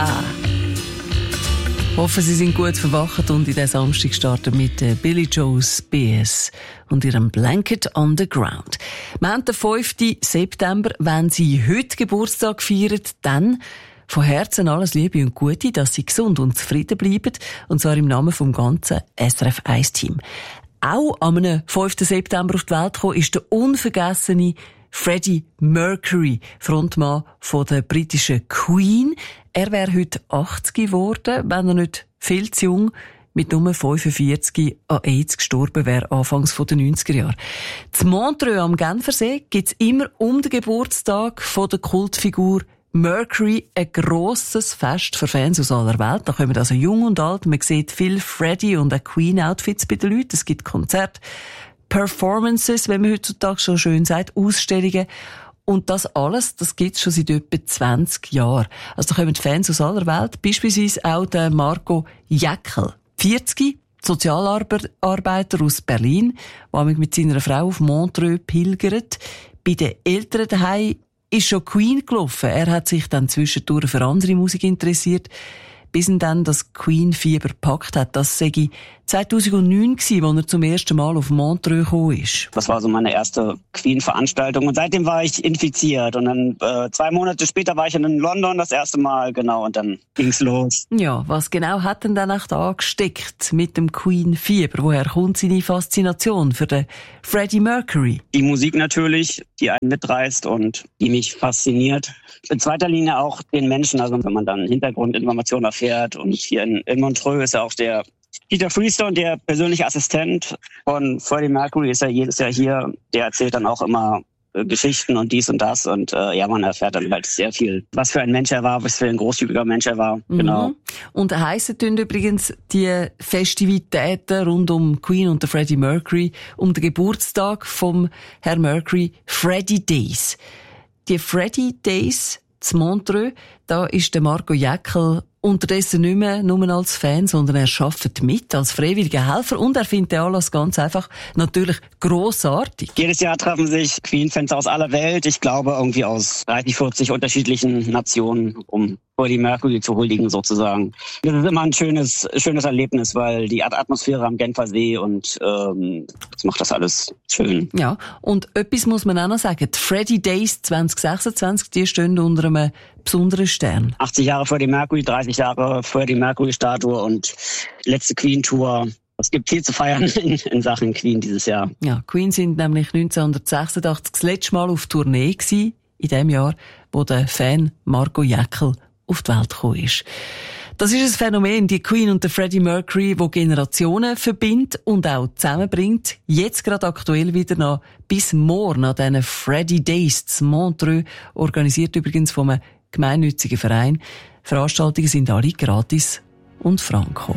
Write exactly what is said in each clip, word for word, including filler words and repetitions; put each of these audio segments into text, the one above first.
Hoffe, Sie sind gut verwacht und in den Samstag starten mit Billy Joe Spears und ihrem Blanket on the Ground. Wir haben den fünften September, wenn Sie heute Geburtstag feiern, dann von Herzen alles Liebe und Gute, dass Sie gesund und zufrieden bleiben, und zwar im Namen vom ganzen S R F eins Team. Auch am fünften September auf die Welt gekommen ist der unvergessene Freddie Mercury, Frontmann von der britischen Queen. Er wäre heute achtzig geworden, wenn er nicht viel zu jung mit nur fünfundvierzig an AIDS gestorben wäre, anfangs der neunziger Jahre. Zu Montreux am Genfersee gibt es immer um den Geburtstag von der Kultfigur Mercury ein grosses Fest für Fans aus aller Welt. Da kommen also jung und alt. Man sieht viel Freddie und auch Queen-Outfits bei den Leuten. Es gibt Konzerte, Performances, wenn man heutzutage schon schön sagt, Ausstellungen. Und das alles, das gibt's schon seit etwa zwanzig Jahren. Also da kommen Fans aus aller Welt, beispielsweise auch der Marco Jäckel, vierzig, Sozialarbeiter aus Berlin, der mit seiner Frau auf Montreux pilgert. Bei den Eltern daheim ist schon Queen gelaufen. Er hat sich dann zwischendurch für andere Musik interessiert, bis ihn dann das Queen-Fieber gepackt hat. Das sei zweitausendneun gewesen, als er zum ersten Mal auf Montreux gekommen ist. Das war so meine erste Queen-Veranstaltung und seitdem war ich infiziert. Und dann äh, zwei Monate später war ich in London das erste Mal, genau, und dann ging's los. Ja, was genau hat denn dann echt angesteckt mit dem Queen-Fieber? Woher kommt seine Faszination für den Freddie Mercury? Die Musik natürlich, die einen mitreißt und die mich fasziniert. In zweiter Linie auch den Menschen, also wenn man dann Hintergrundinformationen erfährt. Und hier in, in Montreux ist ja auch der Peter Freestone, der persönliche Assistent von Freddie Mercury, ist ja jedes Jahr hier. Der erzählt dann auch immer äh, Geschichten und dies und das. Und äh, ja, man erfährt dann halt sehr viel, was für ein Mensch er war, was für ein großzügiger Mensch er war. Mhm. Genau. Und heissen tun übrigens die Festivitäten rund um Queen und den Freddie Mercury, um den Geburtstag vom Herrn Mercury, Freddie Days. Die Freddie Days zu Montreux, da ist der Marco Jäckel unterdessen nicht mehr nur als Fan, sondern er arbeitet mit als freiwilliger Helfer und er findet den Anlass ganz einfach natürlich grossartig. Jedes Jahr treffen sich Queen-Fans aus aller Welt, ich glaube irgendwie aus dreißig, vierzig unterschiedlichen Nationen, um Freddie Mercury zu huldigen sozusagen. Das ist immer ein schönes schönes Erlebnis, weil die Atmosphäre am Genfersee und ähm, das macht das alles schön. Ja, und etwas muss man auch noch sagen, die Freddie Days zwanzig sechsundzwanzig, die stehen unter einem besonderen Stern. achtzig Jahre Freddie Mercury, dreißig Jahre Freddie Mercury Statue und letzte Queen-Tour. Es gibt viel zu feiern in, in Sachen Queen dieses Jahr. Ja, Queen sind nämlich neunzehnhundertsechsundachtzig das letzte Mal auf Tournee gewesen, in dem Jahr, wo der Fan Marco Jäckel auf die Welt gekommen ist. Das ist ein Phänomen, die Queen und der Freddie Mercury, wo Generationen verbindet und auch zusammenbringt. Jetzt gerade aktuell wieder noch bis morgen an diesen Freddie Days zu Montreux, organisiert übrigens von einem gemeinnützigen Verein. Veranstaltungen sind alle gratis und franko.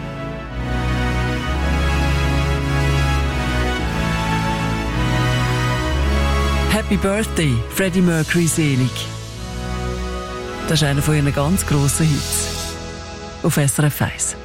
Happy Birthday, Freddie Mercury selig. Das ist einer von ihren ganz grossen Hits auf S R F eins.